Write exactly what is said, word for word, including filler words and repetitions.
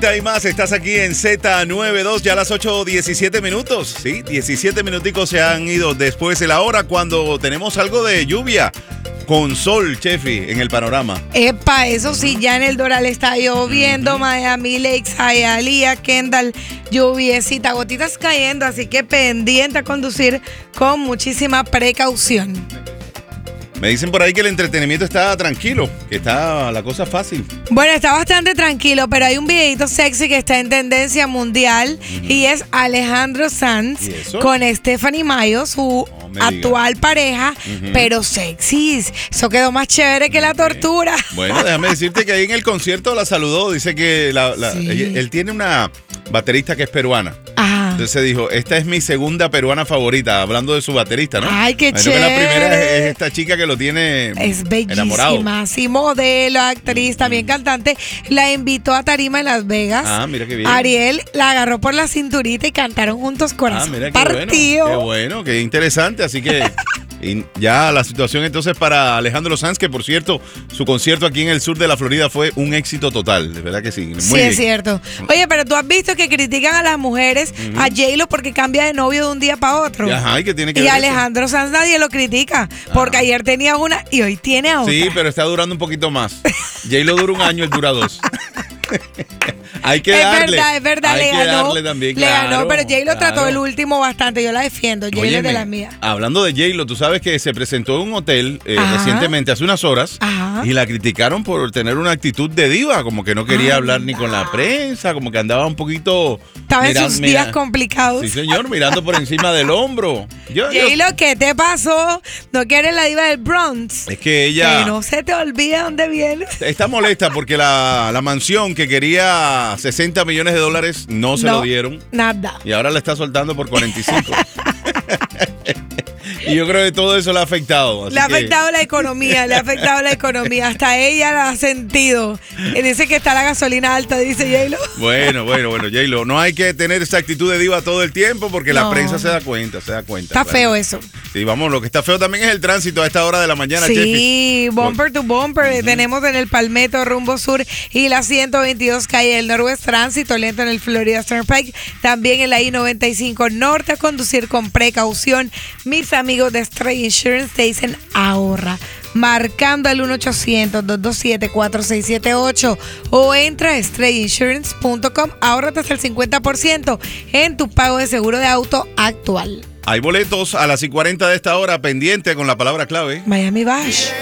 Hay más, estás aquí en Z noventa y dos, ya a las ocho diecisiete minutos. Sí, diecisiete minuticos se han ido después de la hora cuando tenemos algo de lluvia con sol, Chefi, en el panorama. Epa, eso sí, ya en el Doral está lloviendo, uh-huh. Miami Lakes, Hialeah, Kendall, lluviecita, gotitas cayendo, así que pendiente a conducir con muchísima precaución. Me dicen por ahí que el entretenimiento está tranquilo, que está la cosa fácil. Bueno, está bastante tranquilo, pero hay un videito sexy que está en tendencia mundial uh-huh. y es Alejandro Sanz con Stephanie Mayo, su oh, actual diga. pareja, uh-huh. pero sexys. Eso quedó más chévere que la tortura. Bueno, déjame decirte que ahí en el concierto la saludó, dice que la, la, sí. él, él tiene una baterista que es peruana. Ajá. Entonces dijo, esta es mi segunda peruana favorita, hablando de su baterista, ¿no? Ay, qué Creo chévere. Que la primera es, es esta chica que lo tiene es bellísima, enamorado. Sí, modelo, actriz, también cantante. La invitó a tarima en Las Vegas. Ah, mira qué bien. Ariel la agarró por la cinturita y cantaron juntos Corazón ah, mira qué Partido. Bueno, qué bueno, qué interesante, así que... Y ya la situación entonces para Alejandro Sanz, que por cierto, su concierto aquí en el sur de la Florida fue un éxito total, de verdad que sí. Muy sí, bien. Es cierto. Oye, pero tú has visto que critican a las mujeres, uh-huh. a J-Lo porque cambia de novio de un día para otro. Ajá, ¿y qué tiene que y ver Alejandro eso? Sanz nadie lo critica, porque ah. ayer tenía una y hoy tiene otra. Sí, pero está durando un poquito más. J-Lo dura un año, él dura dos. Hay que es darle. Es verdad, es verdad. Hay le que ganó, darle también, le claro, ganó, pero J-Lo claro. trató el último bastante. Yo la defiendo. J-Lo es de las mías. Hablando de J-Lo, tú sabes que se presentó en un hotel eh, recientemente, hace unas horas, Ajá. y la criticaron por tener una actitud de diva, como que no quería Ay, hablar ni con la prensa, como que andaba un poquito... Estaba en sus días mira, complicados. Sí, señor, mirando por encima del hombro. Yo, J-Lo, yo, ¿qué te pasó? ¿No quieres la diva del Bronx? Es que ella... Que no se te olvide dónde vienes. Está molesta porque la, la mansión que quería sesenta millones de dólares no se no, lo dieron. Nada. Y ahora la está soltando por cuarenta y cinco. Y yo creo que todo eso le ha afectado. Así le ha que... afectado la economía, le ha afectado la economía. Hasta ella la ha sentido. Y dice que está la gasolina alta, dice J-Lo. Bueno, bueno, bueno, J-Lo. No hay que tener esa actitud de diva todo el tiempo porque no. la prensa se da cuenta, se da cuenta. Está claro. feo eso. Sí, vamos, lo que está feo también es el tránsito a esta hora de la mañana, Sí, Jeffy. bumper to bumper. Uh-huh. Tenemos en el Palmetto rumbo sur y la ciento veintidós calle del Norwest, tránsito lento en el Florida Turnpike. También en la I noventa y cinco norte, a conducir con precaución. Mis amigos de Stray Insurance te dicen ahorra. Marcando el uno ochocientos, dos dos siete, cuatro seis siete ocho o entra a stray insurance punto com. Ahórrate hasta el cincuenta por ciento en tu pago de seguro de auto actual. Hay boletos a las y cuarenta de esta hora pendiente con la palabra clave Miami Bash.